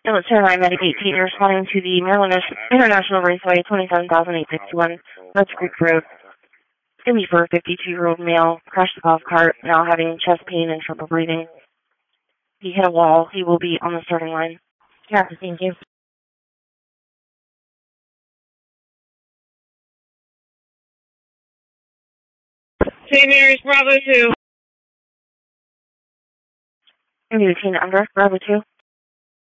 Phillips Airline Medic 18, responding to the Maryland International Raceway, 27,861, Let's Creek Road. Going to be for a 52-year-old male, crashed the golf cart, now having chest pain and trouble breathing. He hit a wall. He will be on the starting line. Yeah, thank you. St. Mary's, Bravo 2. Going to be 18 under, Bravo 2.